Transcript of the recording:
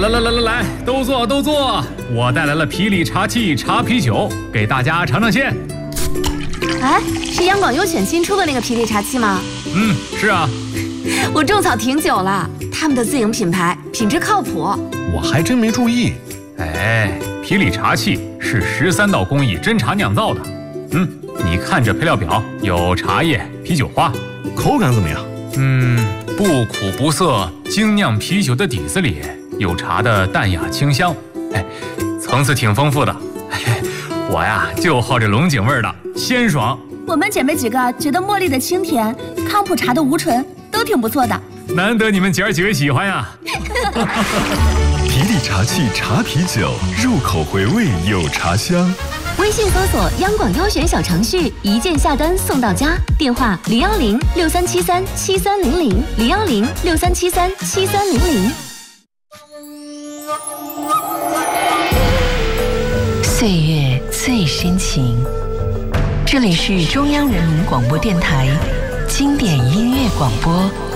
来，都坐都坐。我带来了皮里茶气茶啤酒，给大家尝尝鲜。 哎，是央广优选新出的那个皮里茶气吗？ 是啊。 我种草挺久了，他们的自营品牌，品质靠谱。 我还真没注意。 皮里茶气是13道工艺真茶酿造的。你看这配料表，有茶叶、啤酒花， 口感怎么样？ 不苦不涩，精酿啤酒的底子里有茶的淡雅清香，层次挺丰富的。我呀就好这龙井味的，鲜爽。 我们姐妹几个觉得茉莉的清甜，康普茶的无醇都挺不错的。 难得你们姐儿几位喜欢呀！ 皮里茶气茶啤酒，入口回味有茶香。 微信搜索央广优选小程序，一键下单送到家。电话010-6373-7300，010-6373-7300。 岁月最深情，这里是中央人民广播电台经典音乐广播。